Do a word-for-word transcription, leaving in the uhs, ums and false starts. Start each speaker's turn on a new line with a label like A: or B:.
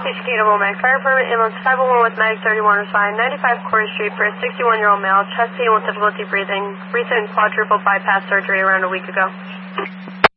A: Cicada Womack. Fire Department ambulance five oh one with Medic thirty-one responding. ninety-five Quarter Street for a sixty-one-year-old male, chest pain with difficulty breathing, recent quadruple bypass surgery around a week ago.